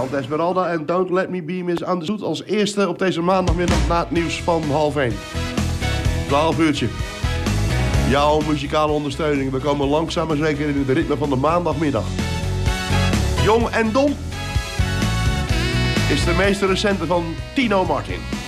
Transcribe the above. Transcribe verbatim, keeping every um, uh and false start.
Santa Esmeralda en Don't Let Me Be Misunderstood als eerste op deze maandagmiddag na het nieuws van half één. twaalf uurtje. Jouw muzikale ondersteuning. We komen langzaam maar zeker in het ritme van de maandagmiddag. Jong en Dom is de meest recente van Tino Martin.